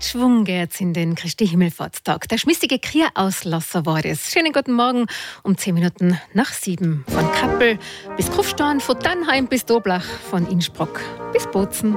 Mit Schwung geht's in den Christi Himmelfahrtstag. Der schmissige Kirchauslosser war das. Schönen guten Morgen um 10 Minuten nach 7. Von Kappel bis Kufstein, von Dannheim bis Doblach, von Innsbruck bis Bozen.